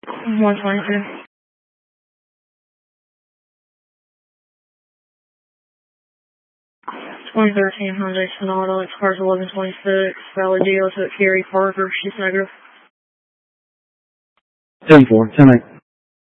122. 2013 Hyundai Sonata, its car's 1126, valid deal to Carrie Parker, she's negative. 10-4, 10-8.